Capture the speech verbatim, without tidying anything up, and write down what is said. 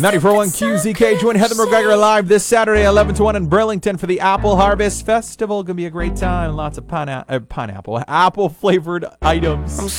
ninety-four point one Q Z K. Join Heather McGregor live this Saturday, eleven to one in Burlington for the Apple Harvest Festival. Gonna be a great time. Lots of pine- uh, pineapple, apple flavored items.